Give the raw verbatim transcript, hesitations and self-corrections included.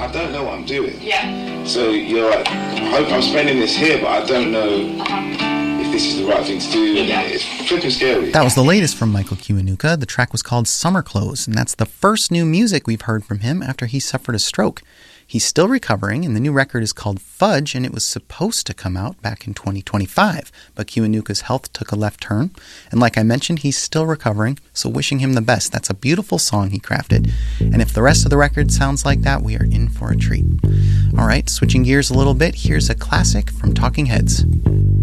I don't know what I'm doing. Yeah. So you're like, I hope I'm spending this here, but I don't know uh-huh. if this is the right thing to do. And yeah. it's flipping scary. That was the latest from Michael Kiwanuka. The track was called Summer Clothes, and that's the first new music we've heard from him after he suffered a stroke. He's still recovering, and the new record is called Fudge, and it was supposed to come out back in twenty twenty-five, but Kiwanuka's health took a left turn, and like I mentioned, he's still recovering, so wishing him the best. That's a beautiful song he crafted, and if the rest of the record sounds like that, we are in for a treat. All right, switching gears a little bit, here's a classic from Talking Heads.